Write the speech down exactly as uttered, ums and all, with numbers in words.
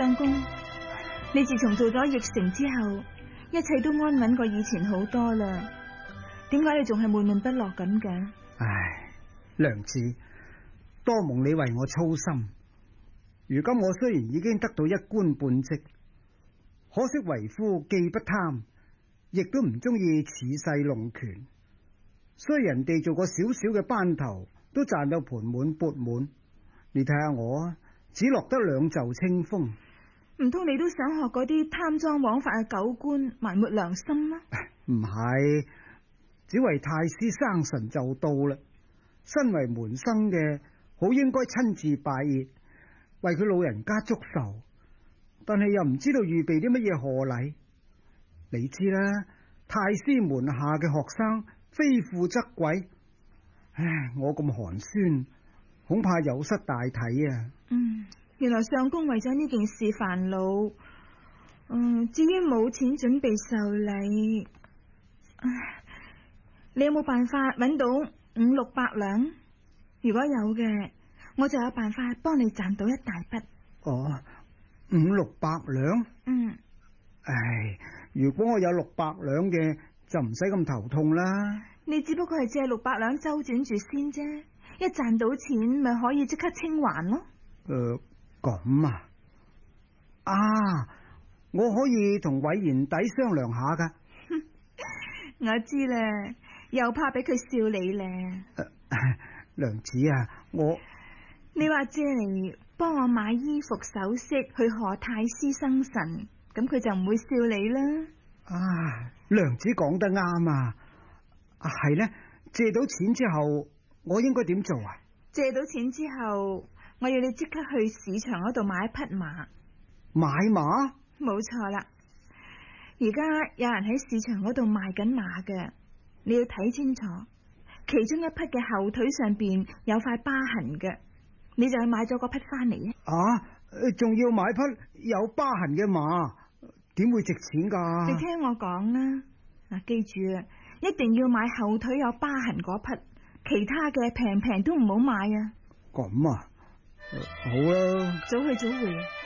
相公，你自從做咗驛丞之後，一切都安穩過以前好多啦。點解你仲係悶悶不樂咁嘅？ 唉，娘子，多蒙你為我操心。如今我雖然已經得到一官半職，可惜為夫既不貪，亦都唔中意恃勢弄權。所以人哋做個少少嘅班頭，都賺到盆滿缽滿。你睇下我，只落得兩袖清風。 唔通你都想學嗰啲貪贓枉法嘅狗官埋沒良心嗎？ 唔係，只為太師生辰就到啦。身為門生嘅，好應該親自拜謁，為佢老人家祝壽。但係又唔知道預備啲乜嘢賀禮。你知啦，太師門下嘅學生非富則貴。唉，我咁寒酸，恐怕有失大體啊。 嗯，原來相公為咗呢件事煩惱。嗯，至於冇錢準備壽禮，唉，你有冇辦法揾到五六百兩？如果有嘅，我就有辦法幫你賺到一大筆。 哦，五六百兩？ 嗯。 唉，如果我有六百兩嘅，就唔使咁頭痛啦。 你只不過係借六百兩周轉住先啫，一賺到錢咪可以即刻清還咯。 誒、呃，咁啊？啊，我可以同韋賢弟商量下噶。 我知啦，又怕俾佢笑你咧。 呃、娘子啊，我你話借嚟幫我買衣服首飾去賀太師生辰，咁佢就唔會笑你啦。 啊，娘子講得啱啊！啊，係呢，借到錢之後，我應該點做啊？ 借到錢之後，我要你即刻去市場嗰度買一匹馬。 買馬？ 冇錯啦，而家有人喺市場嗰度賣緊馬嘅，你要睇清楚，其中一匹嘅後腿上邊有塊疤痕嘅，你就去買咗嗰匹翻嚟啊！ 啊，仲要買匹有疤痕嘅馬，點會值錢噶？ 你聽我講啦，嗱，記住啊，一定要買後腿有疤痕嗰匹，其他嘅平平都唔好買啊！ 咁啊，好啦， 早去早回。